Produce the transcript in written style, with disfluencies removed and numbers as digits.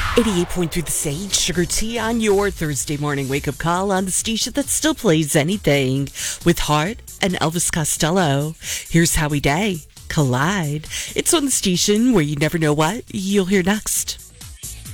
88.3 The Sage, Sugar Tea on your Thursday morning wake-up call on the station that still plays anything with Heart and Elvis Costello. Here's Howie Day, Collide. It's on the station where you never know what you'll hear next.